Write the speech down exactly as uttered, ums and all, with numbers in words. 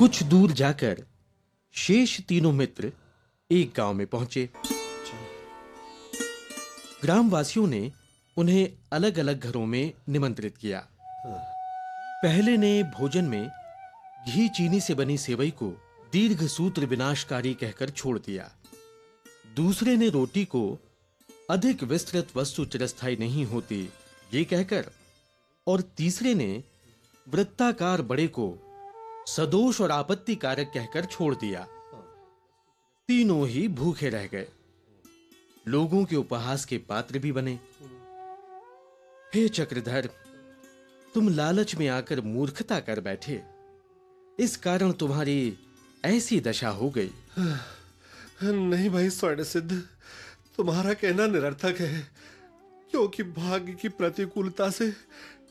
कुछ दूर जाकर शेष तीनों मित्र एक गांव में पहुंचे। ग्रामवासियों ने उन्हें अलग-अलग घरों में निमंत्रित किया। पहले ने भोजन में घी चीनी से बनी सेवई को दीर्घ सूत्र विनाशकारी कहकर छोड़ दिया। दूसरे ने रोटी को अधिक विस्तृत वस्तु चिरस्थायी नहीं होती ये कहकर, और तीसरे ने वृत्ताकार बड़े को सदोष और आपत्ति कारक कहकर छोड़ दिया। तीनों ही भूखे रह गए, लोगों के उपहास के पात्र भी बने। हे चक्रधर, तुम लालच में आकर मूर्खता कर बैठे, इस कारण तुम्हारी ऐसी दशा हो गई। नहीं भाई स्वर्ण सिद्ध, तुम्हारा कहना निरर्थक है, क्योंकि भाग्य की प्रतिकूलता से